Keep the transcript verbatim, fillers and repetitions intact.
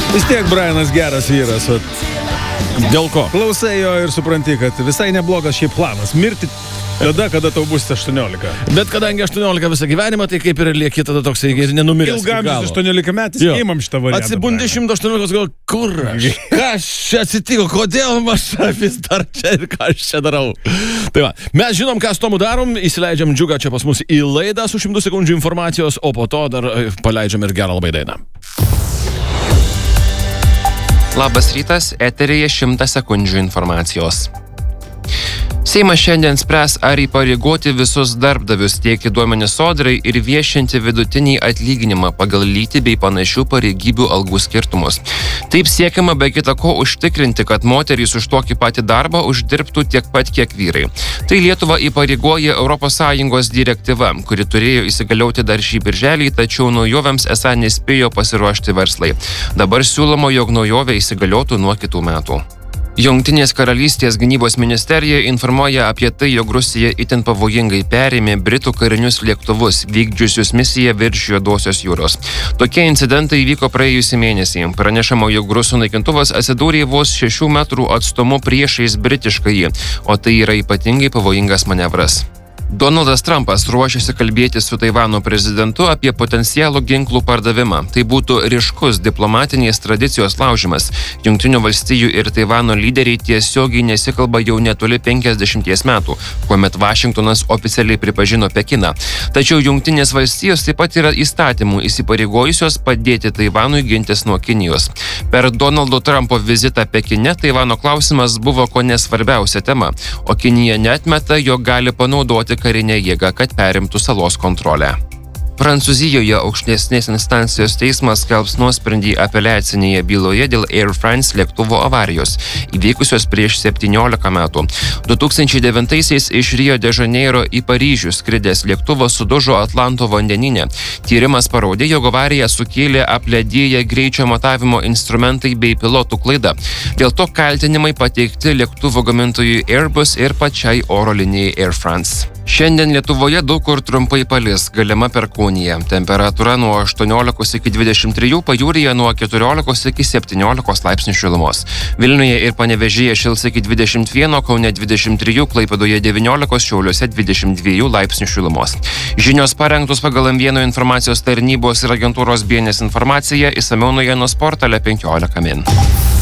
Vis tiek Brianas geras vyras. Vat. Dėl ko? Klausai jo ir supranti, kad visai neblogas šiaip planas. Mirti tada, kada tau bus aštuoniolika. Bet kadangi aštuoniolika visą gyvenimą, tai kaip ir lieki tada toks, ir nenumiręs. Ilgamžis aštuoniolika metais, įmam šitą variantą. Atsibundi šimtas aštuoniolika, gal kur aš? Kas čia atsitiko, kodėl aš vis dar čia ir ką aš čia darau? Tai va, mes žinom, ką su tomu darom, įsileidžiam Džiugą čia pas mus į laidą su šimtų sekundžių informacijos, o po to dar paleidžiam ir gerą labai dainą. Labas rytas, eteryje šimtas sekundžių informacijos. Seimas šiandien spręs, ar įpareigoti visus darbdavius teikti duomenis Sodrai ir viešinti vidutinį atlyginimą pagal lytį bei panašių pareigybių algų skirtumus. Taip siekiama be kita ko užtikrinti, kad moterys už tokį patį darbą uždirbtų tiek pat, kiek vyrai. Tai Lietuvą įpareigoja Europos Sąjungos direktyva, kuri turėjo įsigalioti dar šį birželį, tačiau naujovėms esą nespėjo pasiruošti verslai. Dabar siūloma, jog naujovė įsigaliotų nuo kitų metų. Jungtinės karalystės gynybos ministerija informuoja apie tai, jog Rusija itin pavojingai perėmė Britų karinius lėktuvus, vykdžiusius misiją virš Juodosios jūros. Tokie incidentai įvyko praėjusį mėnesį. Pranešama, jog rusų naikintuvas atsidūrė vos šešių metrų atstumu priešais britiškąjį, o tai yra ypatingai pavojingas manevras. Donaldas Trumpas ruošiasi kalbėti su Taivano prezidentu apie potencialų ginklų pardavimą. Tai būtų ryškus diplomatinės tradicijos laužimas. Jungtinių valstijų ir Taivano lyderiai tiesiogiai nesikalba jau netoli penkiasdešimties metų, kuomet Vašingtonas oficialiai pripažino Pekiną. Tačiau Jungtinės valstijos taip pat yra įstatymų įsipareigojusios padėti Taivanui gintis nuo Kinijos. Per Donaldo Trumpo vizitą Pekine Taivano klausimas buvo kone svarbiausia tema, o Kinija neatmeta, jog gali panaudoti karinę jėgą, kad perimtų salos kontrolę. Prancūzijoje aukštesnės instancijos teismas skelbs nuosprendį apeliacinėje byloje dėl Air France lėktuvo avarijos, įvykusios prieš septyniolika metų. du tūkstančiai devintaisiais iš Rio de Žaneiro į Paryžių skridęs lėktuvas sudužo Atlanto vandenyne. Tyrimas parodė, jog avariją sukėlė apledėję greičio matavimo instrumentai bei pilotų klaida. Dėl to kaltinimai pateikti lėktuvo gamintojui Airbus ir pačiai oro linijai Air France. Šiandien Lietuvoje daug kur trumpai palis, galima perkūnija. Temperatūra nuo aštuoniolikos iki dvidešimt trijų, pajūryje nuo keturiolikos iki septyniolikos laipsnių šilumos. Vilniuje ir Panevėžyje šils iki dvidešimt vieno, Kaune dvidešimt trijų, Klaipėdoje devyniolikos, Šiauliuose dvidešimt dviejų laipsnių šilumos. Žinios parengtos pagal M vienas informacijos tarnybos ir agentūros B N S informaciją, išsamiau naujienos portale penkiolika min.